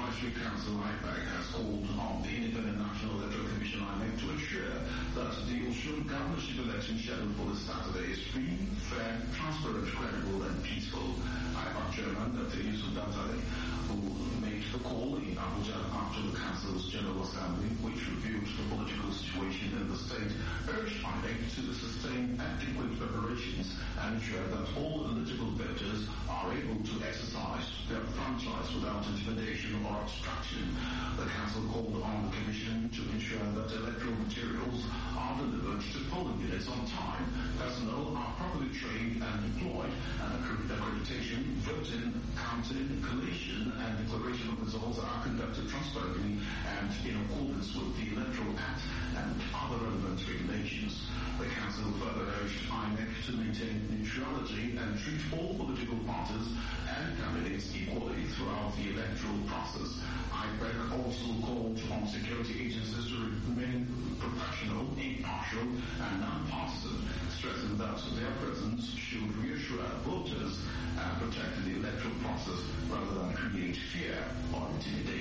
Supervisory Council (IPAC) has called on the Independent National Electoral Commission (INEC) to ensure that the Osun governorship election scheduled for this Saturday is free, fair, transparent, credible, and peaceful. IPAC Chairman Dr. Yusuf Dantale, who made the call in Abuja after the Council's General Assembly, which reviewed the political situation in the state, urged INEC to sustain adequate preparations and ensure that all eligible voters are able to exercise their franchise without intimidation or obstruction. The Council called on the Commission to ensure that electoral materials are delivered to polling units on time, personnel are properly trained and deployed, and accreditation, voting, counting, collation, and declaration of results are conducted transparently and in accordance with the Electoral Act and other relevant regulations. The Council further urged INEC to maintain neutrality and treat all political parties and candidates equally throughout the electoral process. IPAC also called on security agencies to remain professional, impartial, and non-partisan, stressing that their presence should reassure voters and protect the electoral process rather than create fear or intimidation.